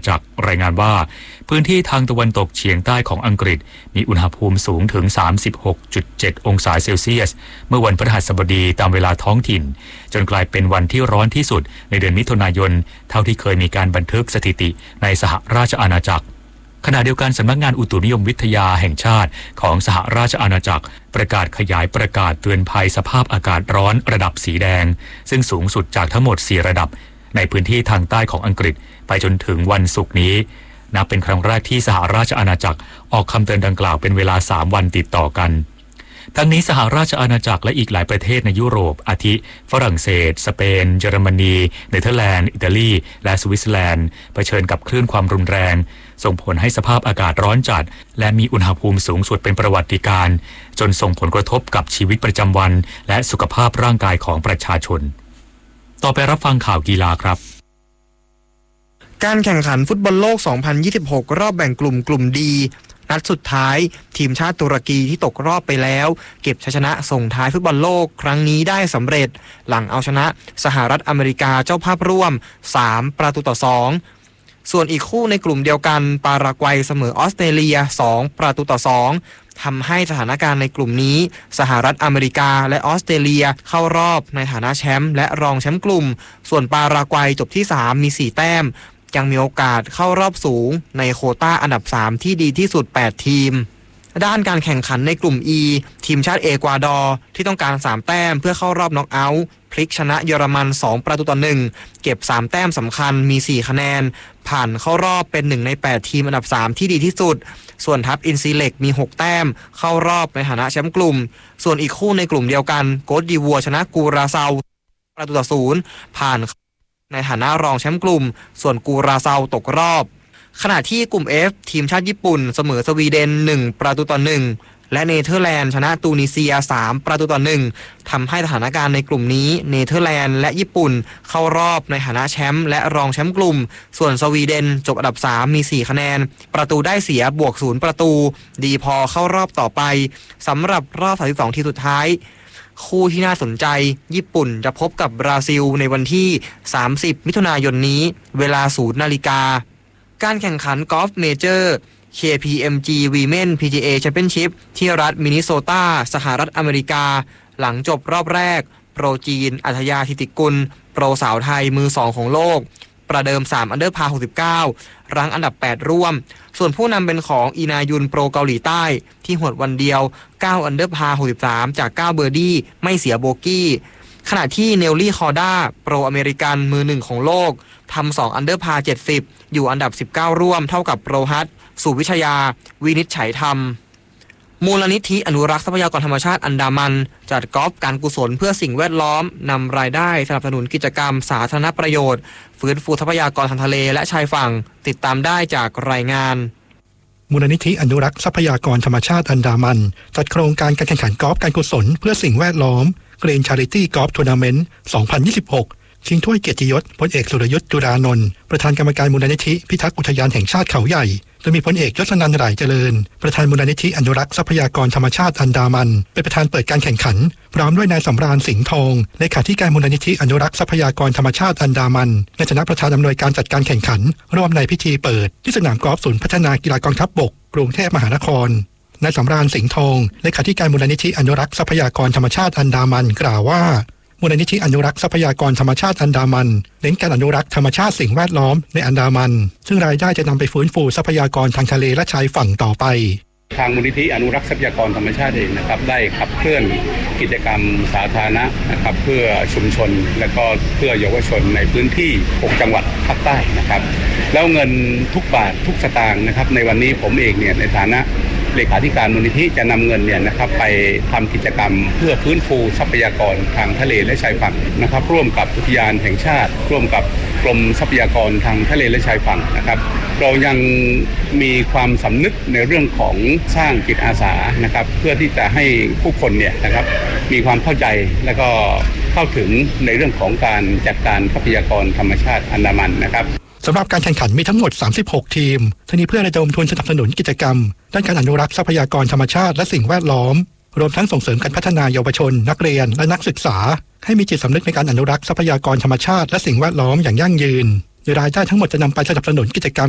จักรรายงานว่าพื้นที่ทางตะวันตกเฉียงใต้ของอังกฤษมีอุณหภูมิสูงถึง 36.7 องศาเซลเซียสเมื่อวันพฤหัสบดีตามเวลาท้องถิ่นจนกลายเป็นวันที่ร้อนที่สุดในเดือนมิถุนายนเท่าที่เคยมีการบันทึกสถิติในสหราชอาณาจักรขณะเดียวกันสำนักงานอุตุนิยมวิทยาแห่งชาติของสหราชอาณาจักรประกาศขยายประกาศเตือนภัยสภาพอากาศร้อนระดับสีแดงซึ่งสูงสุดจากทั้งหมด4ระดับในพื้นที่ทางใต้ของอังกฤษไปจนถึงวันศุกร์นี้นับเป็นครั้งแรกที่สหราชอาณาจักรออกคำเตือนดังกล่าวเป็นเวลา3วันติดต่อกันทั้งนี้สหราชอาณาจักรและอีกหลายประเทศในยุโรปอาทิฝรั่งเศสสเปนเยอรมนีเนเธอร์แลนด์อิตาลีและสวิตเซอร์แลนด์เผชิญกับคลื่นความรุนแรงส่งผลให้สภาพอากาศร้อนจัดและมีอุณหภูมิสูงสุดเป็นประวัติการณ์จนส่งผลกระทบกับชีวิตประจำวันและสุขภาพร่างกายของประชาชนต่อไปรับฟังข่าวกีฬาครับการแข่งขันฟุตบอลโลก 2026 รอบแบ่งกลุ่มดีนัดสุดท้ายทีมชาติตุรกีที่ตกรอบไปแล้วเก็บชัยชนะส่งท้ายฟุตบอลโลกครั้งนี้ได้สำเร็จหลังเอาชนะสหรัฐอเมริกาเจ้าภาพร่วม3-2ส่วนอีกคู่ในกลุ่มเดียวกันปารากวัยเสมอออสเตรเลีย2-2ทำให้สถานการณ์ในกลุ่มนี้สหรัฐอเมริกาและออสเตรเลียเข้ารอบในฐานะแชมป์และรองแชมป์กลุ่มส่วนปารากวัยจบที่3มี4แต้มยังมีโอกาสเข้ารอบสูงในโควต้าอันดับ3ที่ดีที่สุด8ทีมด้านการแข่งขันในกลุ่ม E ทีมชาติเอกวาดอร์ที่ต้องการ3แต้มเพื่อเข้ารอบน็อกเอาท์พลิกชนะเยอรมัน2-1เก็บ3แต้มสำคัญมี4คะแนนผ่านเข้ารอบเป็น1ใน8ทีมอันดับ3ที่ดีที่สุดส่วนทัพอินซีเล็กมี6แต้มเข้ารอบในฐานะแชมป์กลุ่มส่วนอีกคู่ในกลุ่มเดียวกันโกสดีวัวชนะกูราเซา0-0ผ่านในฐานะรองแชมป์กลุ่มส่วนกูราเซาตกรอบขณะที่กลุ่ม F ทีมชาติญี่ปุ่นเสมอสวีเดน1-1และเนเธอร์แลนด์ชนะตูนิเซีย3-1ทำให้สถานการณ์ในกลุ่มนี้เนเธอร์แลนด์และญี่ปุ่นเข้ารอบในฐานะแชมป์และรองแชมป์กลุ่มส่วนสวีเดนจบอันดับ3มี4คะแนนประตูได้เสียบวก0ประตูดีพอเข้ารอบต่อไปสำหรับรอบ32ทีสุดท้ายคู่ที่น่าสนใจญี่ปุ่นจะพบกับบราซิลในวันที่30มิถุนายนนี้เวลา 0 นาฬิกาการแข่งขันกอล์ฟเมเจอร์ KPMG Women PGA Championship ที่รัฐมินนิโซตาสหรัฐอเมริกาหลังจบรอบแรกโปรจีนอัธยาธิติกุลโปรสาวไทยมือ2ของโลกประเดิม3อันเดอร์พา69รั้งอันดับ8ร่วมส่วนผู้นำเป็นของอีนายุนโปรเกาหลีใต้ที่หวดวันเดียว9อันเดอร์พา63จาก9เบอร์ดี้ไม่เสียโบกี้ขณะที่เนลลี่คอร์ด้าโปรอเมริกันมือ1ของโลกทำ2อันเดอร์พา70อยู่อันดับ19ร่วมเท่ากับโปรฮัตสุวิชยาวินิจฉัยธรรมมูลนิธิอนุรักษ์ทรัพยากรธรรมชาติอันดามันจัดกอล์ฟการกุศลเพื่อสิ่งแวดล้อมนำรายได้สนับสนุนกิจกรรมสาธารณประโยชน์ฟื้นฟูทรัพยากรทางทะเลและชายฝั่งติดตามได้จากรายงานมูลนิธิอนุรักษ์ทรัพยากรธรรมชาติอันดามันจัดโครงการการแข่งขันกอล์ฟการกุศลเพื่อสิ่งแวดล้อม Green Charity Golf Tournament 2026ชิงถ้วยเกียรติยศพลเอกสุรยุทธจุรานนท์ประธานกรรมการมูลนิธิพิทักษ์อุทยานแห่งชาติเขาใหญ่โดยมีพลเอกยศนันท์หร่ายเจริญประธานมูลนิธิอนุรักษ์ทรัพยากรธรรมชาติอันดามันเป็นประธานเปิดการแข่งขันพร้อมด้วยนายสำราญสิงห์ทองเลขาธิการมูลนิธิอนุรักษ์ทรัพยากรธรรมชาติอันดามันในฐานะประธานอำนวยการจัดการแข่งขันร่วมในพิธีเปิดที่สนามกอล์ฟศูนย์พัฒนากีฬากองทัพบกกรุงเทพมหานครนายสำราญสิงห์ทองเลขาธิการมูลนิธิอนุรักษ์ทรัพยากรธรรมชาติอันดามันกล่าวว่ามูลนิธิอนุรักษ์ทรัพยากรธรรมชาติอันดามันเน้นการอนุรักษ์ธรรมชาติสิ่งแวดล้อมในอันดามันซึ่งรายได้จะนำไปฟื้นฟูทรัพยากรทางทะเลและชายฝั่งต่อไปทางมูลนิธิอนุรักษ์ทรัพยากรธรรมชาติเองนะครับได้ขับเคลื่อนกิจกรรมสาธารณะนะครับเพื่อชุมชนและก็เพื่อเยาวชนในพื้นที่6จังหวัดภาคใต้นะครับแล้วเงินทุกบาททุกสตางค์นะครับในวันนี้ผมเองเนี่ยในฐานะเลขาธิการมูลนิธิจะนำเงินเนี่ยนะครับไปทำกิจกรรมเพื่อฟื้นฟูทรัพยากรทางทะเลและชายฝั่งนะครับร่วมกับอุทยานแห่งชาติร่วมกับกรมทรัพยากรทางทะเลและชายฝั่งนะครับเรายังมีความสำนึกในเรื่องของสร้างจิตอาสานะครับเพื่อที่จะให้ผู้คนเนี่ยนะครับมีความเข้าใจและก็เข้าถึงในเรื่องของการจัดการทรัพยากรธรรมชาติอันดามันนะครับสำหรับการแข่งขันมีทั้งหมด36ทีมทั้งนี้เพื่อระดมทุนสนับสนุนกิจกรรมด้านการอนุรักษ์ทรัพยากรธรรมชาติและสิ่งแวดล้อมรวมทั้งส่งเสริมการพัฒนาเยาวชนนักเรียนและนักศึกษาให้มีจิตสำนึกในการอนุรักษ์ทรัพยากรธรรมชาติและสิ่งแวดล้อมอย่างยั่งยืนโดยรายได้ทั้งหมดจะนำไปสนับสนุนกิจกรรม